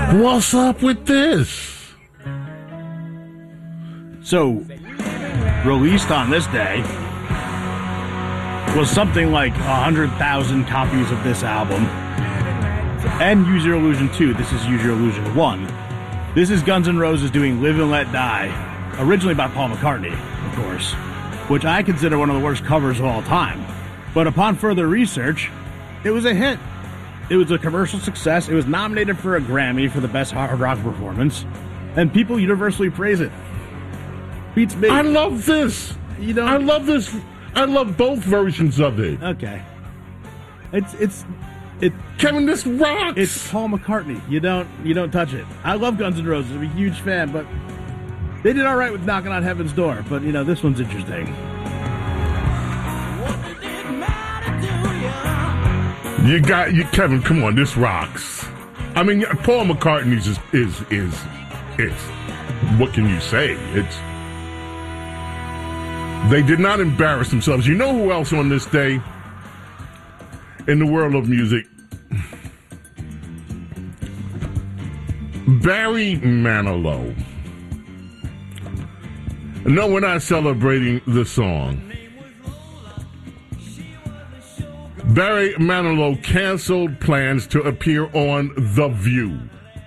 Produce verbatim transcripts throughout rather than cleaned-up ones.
What's up with this? So, released on this day was something like one hundred thousand copies of this album. And Use Your Illusion two. This is Use Your Illusion one. This is Guns N' Roses doing Live and Let Die, originally by Paul McCartney, of course, which I consider one of the worst covers of all time. But upon further research, it was a hit. It was a commercial success. It was nominated for a Grammy for the best hard rock performance, and people universally praise it. Beats me. I love this. You know, I love this. I love both versions of it. Okay. It's it's it. Kevin, this rocks. It's Paul McCartney. You don't you don't touch it. I love Guns N' Roses. I'm a huge fan, but they did all right with Knocking on Heaven's Door. But you know, this one's interesting. You got you, Kevin. Come on, this rocks. I mean, Paul McCartney's is is is is. What can you say? It's. They did not embarrass themselves. You know who else on this day in the world of music? Barry Manilow. No, we're not celebrating the song. Barry Manilow canceled plans to appear on The View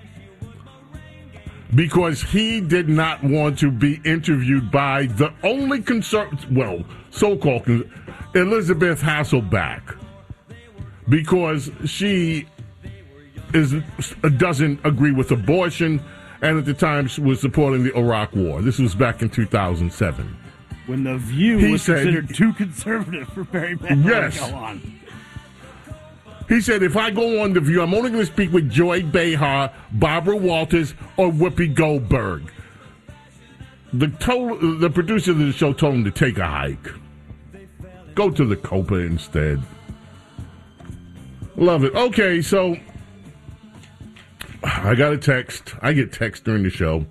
because he did not want to be interviewed by the only concerned, well, so-called Elizabeth Hasselbeck, because she is doesn't agree with abortion, and at the time she was supporting the Iraq War. This was back in two thousand seven. When The View he was said, considered too conservative for Barry Manilow yes. to go on. He said, if I go on The View, I'm only going to speak with Joy Behar, Barbara Walters, or Whoopi Goldberg. The to- the producer of the show told him to take a hike. Go to the Copa instead. Love it. Okay, so I got a text. I get text during the show.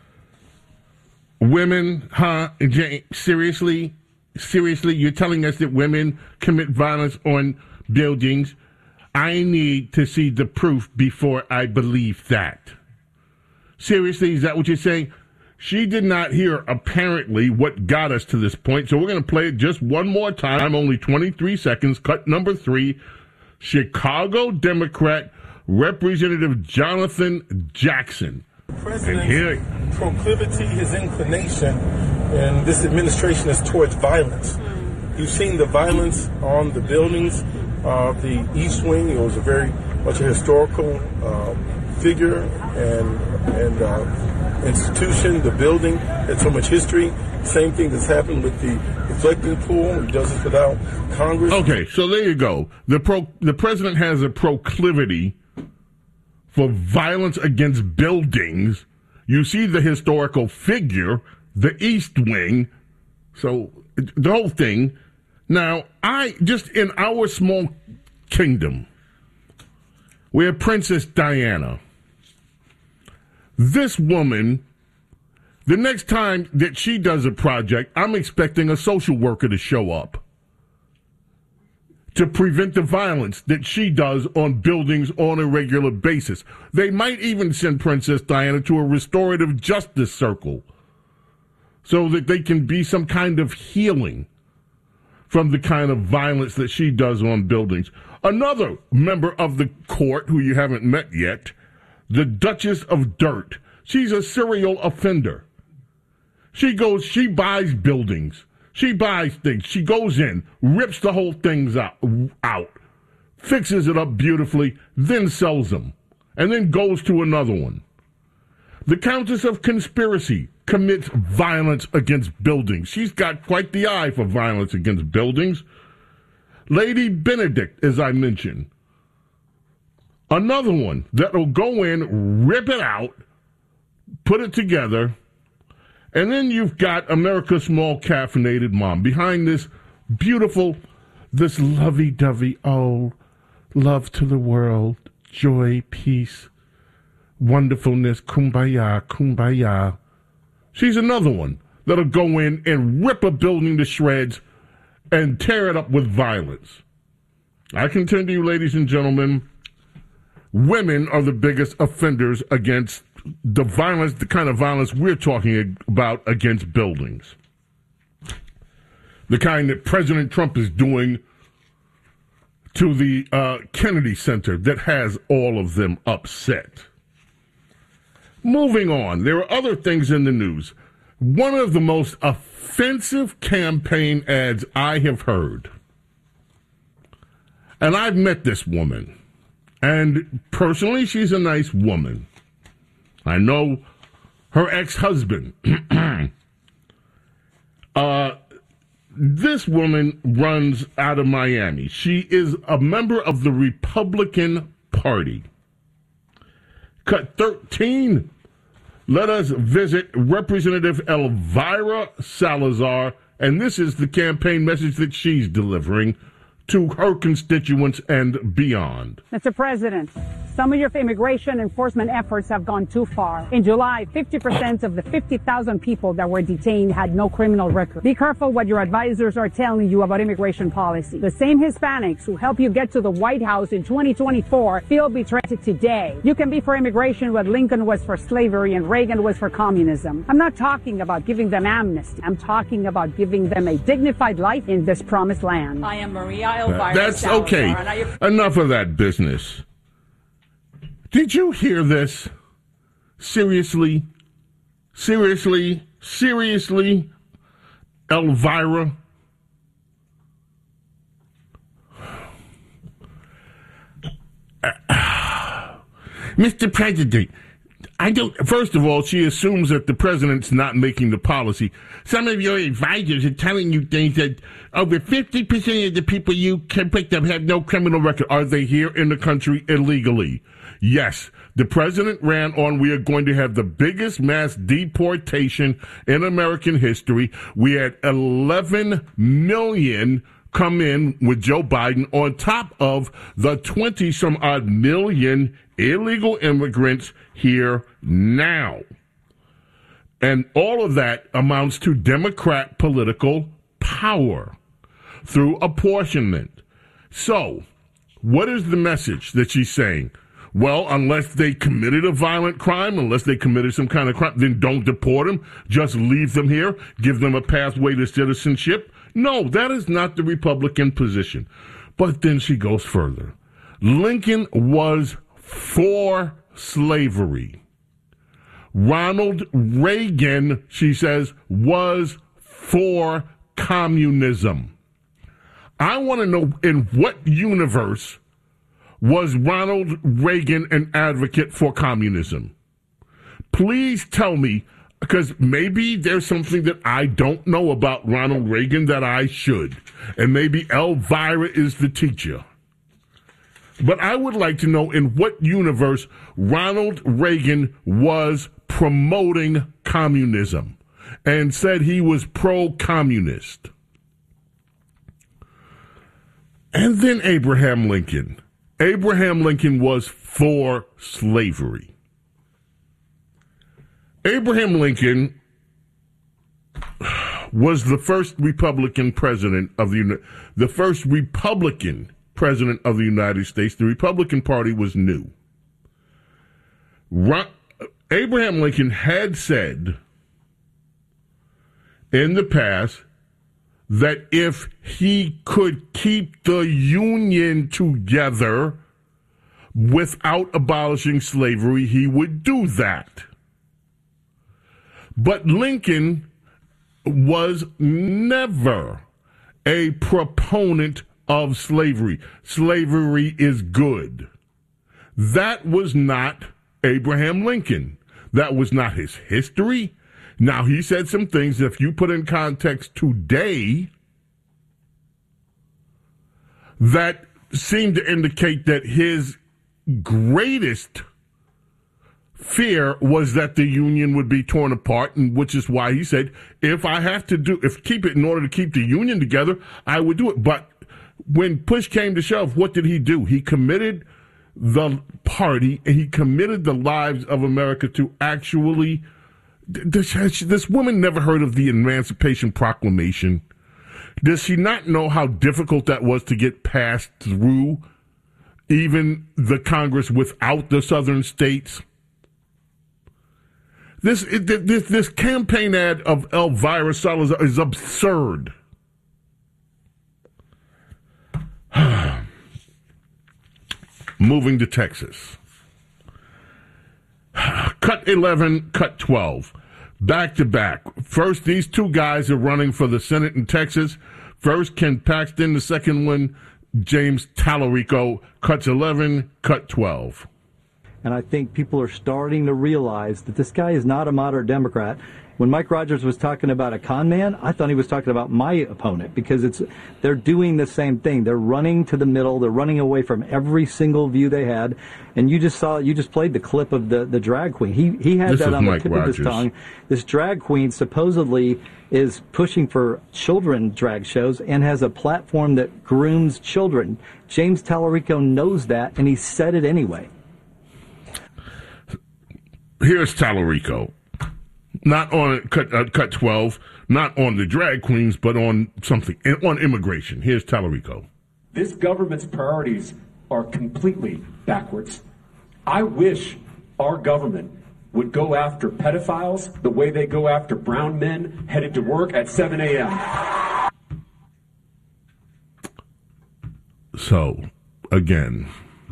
Women, huh? Jane, seriously? Seriously? You're telling us that women commit violence on buildings? I need to see the proof before I believe that. Seriously, is that what you're saying? She did not hear, apparently, what got us to this point, so we're going to play it just one more time, only twenty-three seconds, cut number three. Chicago Democrat Representative Jonathan Jackson. President's and here, proclivity, his inclination, and this administration is towards violence. You've seen the violence on the buildings of the East Wing. It was a very much a historical uh, figure and and uh, institution. The building had so much history. Same thing that's happened with the reflecting pool. He does this without Congress. Okay, so there you go. The pro the president has a proclivity for violence against buildings. You see the historical figure, the East Wing. So the whole thing. Now, I, just in our small kingdom, we have Princess Diana. This woman, the next time that she does a project, I'm expecting a social worker to show up to prevent the violence that she does on buildings on a regular basis. They might even send Princess Diana to a restorative justice circle so that they can be some kind of healing from the kind of violence that she does on buildings. Another member of the court who you haven't met yet, the Duchess of Dirt. She's a serial offender. She goes, she buys buildings. She buys things. She goes in, rips the whole things out, out, fixes it up beautifully, then sells them, and then goes to another one. The Countess of Conspiracy commits violence against buildings. She's got quite the eye for violence against buildings. Lady Benedict, as I mentioned. Another one that'll go in, rip it out, put it together, and then you've got America's Small Caffeinated Mom. Behind this beautiful, this lovey-dovey, oh, love to the world, joy, peace, wonderfulness, kumbaya, kumbaya. She's another one that'll go in and rip a building to shreds and tear it up with violence. I can tell you, ladies and gentlemen, women are the biggest offenders against the violence, the kind of violence we're talking about against buildings. The kind that President Trump is doing to the uh, Kennedy Center that has all of them upset. Moving on, there are other things in the news. One of the most offensive campaign ads I have heard, and I've met this woman, and personally, she's a nice woman. I know her ex-husband. uh, this woman runs out of Miami. She is a member of the Republican Party. Cut thirteen. Let us visit Representative Elvira Salazar, and this is the campaign message that she's delivering to her constituents and beyond. Mister President, some of your immigration enforcement efforts have gone too far. In July, fifty percent of the fifty thousand people that were detained had no criminal record. Be careful what your advisors are telling you about immigration policy. The same Hispanics who helped you get to the White House in twenty twenty-four feel betrayed today. You can be for immigration what Lincoln was for slavery and Reagan was for communism. I'm not talking about giving them amnesty. I'm talking about giving them a dignified life in this promised land. I am Maria Elvira That's Salazar, okay. and I... Enough of that business. Did you hear this? Seriously? Seriously? Seriously? Elvira? Mister President, I don't, first of all, she assumes that the president's not making the policy. Some of your advisors are telling you things that over fifty percent of the people you can pick up have no criminal record. Are they here in the country illegally? Yes. The president ran on, we are going to have the biggest mass deportation in American history. We had eleven million come in with Joe Biden on top of the twenty some odd million illegal immigrants here now. And all of that amounts to Democrat political power through apportionment. So, what is the message that she's saying? Well, unless they committed a violent crime, unless they committed some kind of crime, then don't deport them. Just leave them here, give them a pathway to citizenship. No, that is not the Republican position. But then she goes further. Lincoln was for slavery. Ronald Reagan, she says, was for communism. I want to know, in what universe was Ronald Reagan an advocate for communism? Please tell me, because maybe there's something that I don't know about Ronald Reagan that I should. And maybe Elvira is the teacher. But I would like to know in what universe Ronald Reagan was promoting communism and said he was pro-communist. And then Abraham Lincoln. Abraham Lincoln was for slavery. Abraham Lincoln was the first Republican president of the the first Republican president of the United States. The Republican Party was new. Ro- Abraham Lincoln had said in the past that if he could keep the Union together without abolishing slavery, he would do that. But Lincoln was never a proponent of slavery. Slavery is good. That was not Abraham Lincoln. That was not his history. Now, he said some things, if you put in context today, that seemed to indicate that his greatest fear was that the Union would be torn apart, and which is why he said, if I have to do, if keep it in order to keep the Union together, I would do it. But when push came to shove, what did he do? He committed the party, and he committed the lives of America to actually, this, this woman never heard of the Emancipation Proclamation. Does she not know how difficult that was to get passed through even the Congress without the southern states. This this this campaign ad of Elvira Salazar is absurd. Moving to Texas. Cut eleven, cut twelve. Back to back. First, these two guys are running for the Senate in Texas. First, Ken Paxton. The second one, James Tallarico. Cuts eleven, cut twelve. And I think people are starting to realize that this guy is not a moderate Democrat. When Mike Rogers was talking about a con man, I thought he was talking about my opponent, because it's they're doing the same thing. They're running to the middle. They're running away from every single view they had. And you just saw, you just played the clip of the, the drag queen. He he had this that on Mike the tip Rogers. of his tongue. This drag queen supposedly is pushing for children drag shows and has a platform that grooms children. James Tallarico knows that, and he said it anyway. Here's Tallarico. Not on cut, uh, cut twelve, not on the drag queens, but on something, on immigration. Here's Tallarico. This government's priorities are completely backwards. I wish our government would go after pedophiles the way they go after brown men headed to work at seven a.m. So, again,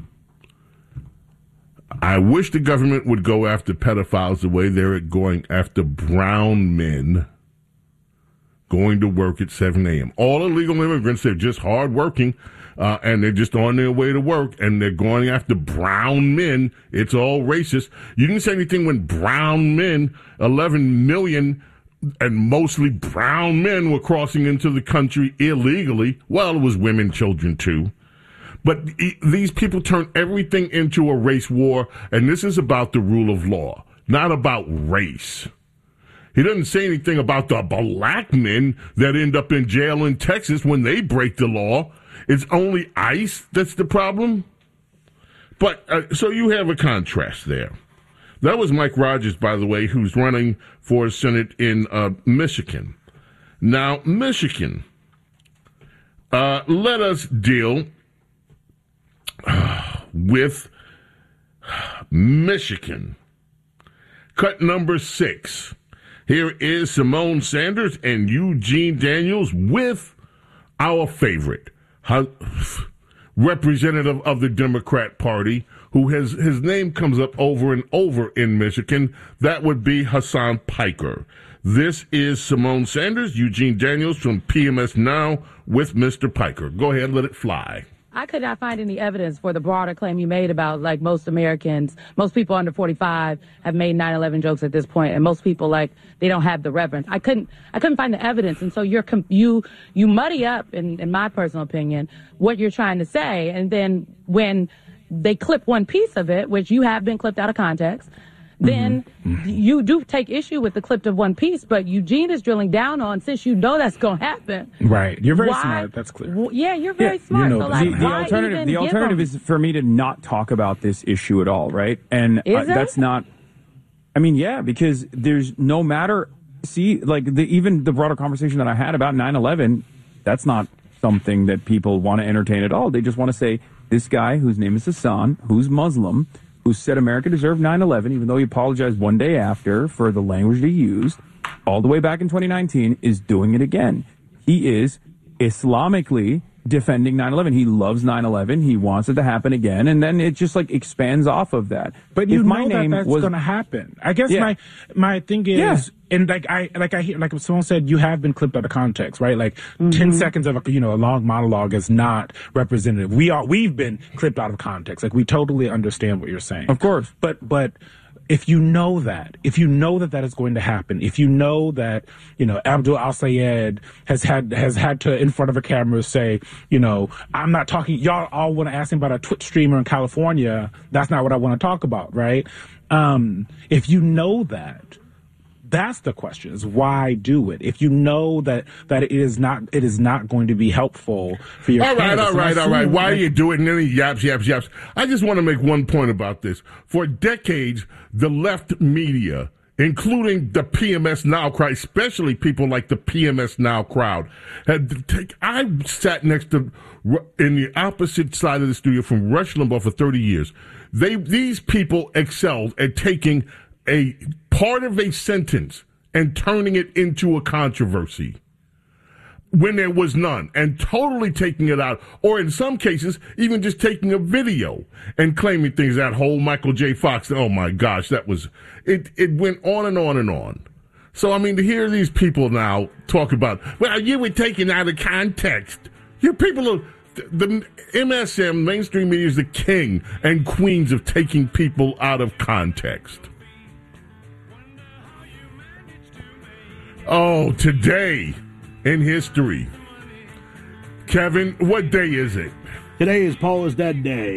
I wish the government would go after pedophiles the way they're going after brown men going to work at seven a.m. All illegal immigrants, they're just hardworking, uh, and they're just on their way to work, and they're going after brown men. It's all racist. You didn't say anything when brown men, eleven million, and mostly brown men were crossing into the country illegally. Well, it was women, children, too. But these people turn everything into a race war, and this is about the rule of law, not about race. He doesn't say anything about the black men that end up in jail in Texas when they break the law. It's only ICE that's the problem. But uh, so you have a contrast there. That was Mike Rogers, by the way, who's running for Senate in uh, Michigan. Now, Michigan, uh, let us deal with Michigan. Cut number six. Here is Simone Sanders and Eugene Daniels with our favorite representative of the Democrat Party, who has his name comes up over and over in Michigan. That would be Hassan Piker. This is Simone Sanders, Eugene Daniels from P M S Now with Mister Piker. Go ahead, let it fly. I could not find any evidence for the broader claim you made about, like, most Americans, most people under forty-five have made nine eleven jokes at this point, and most people, like, they don't have the reverence. I couldn't, I couldn't find the evidence, and so you're, you, you muddy up, in, in my personal opinion, what you're trying to say, and then when they clip one piece of it, which you have been clipped out of context, then mm-hmm. you do take issue with the clip of one piece, but Eugene is drilling down on, since you know that's going to happen. Right. You're very why, smart. That's clear. W- yeah, you're very yeah, smart. You know, so like, the, the why alternative, even the alternative them? is for me to not talk about this issue at all, right? And is uh, that's not, I mean, yeah, because there's no matter, see, like the, even the broader conversation that I had about nine eleven, that's not something that people want to entertain at all. They just want to say, this guy whose name is Hassan, who's Muslim, who said America deserved nine eleven, even though he apologized one day after for the language he used, all the way back in twenty nineteen, is doing it again. He is Islamically defending nine eleven. He loves nine eleven. He wants it to happen again. And then it just, like, expands off of that. But you if know my that name that's was, going to happen. I guess yeah. my my thing is, yeah. and like I like I hear, like someone said, you have been clipped out of context, right? Like Mm-hmm. ten seconds of a, you know, a long monologue is not representative. We are we've been clipped out of context. Like, we totally understand what you're saying. Of course. But but if you know that, if you know that that is going to happen, if you know that, you know, Abdul Al-Sayed has had has had to, in front of a camera, say, you know, I'm not talking, y'all all want to ask him about a Twitch streamer in California. That's not what I want to talk about, right? Um, if you know that, that's the question, is why do it? If you know that, that it is not it is not going to be helpful for your All right, candidates. all right, all right. Why like, you do it and then he yaps, yaps, yaps. I just want to make one point about this. For decades, the left media including the P M S Now crowd, especially people like the P M S Now crowd, had take. I sat next to in the opposite side of the studio from Rush Limbaugh for thirty years. They these people excelled at taking a part of a sentence and turning it into a controversy when there was none, and totally taking it out, or in some cases, even just taking a video and claiming things. That whole Michael J. Fox, oh my gosh, that was, it, it went on and on and on. So, I mean, to hear these people now talk about, well, you were taken out of context. You people are, the M S M, mainstream media, is the king and queens of taking people out of context. Oh, today in history. Kevin, what day is it? Today is Paul is Dead Day.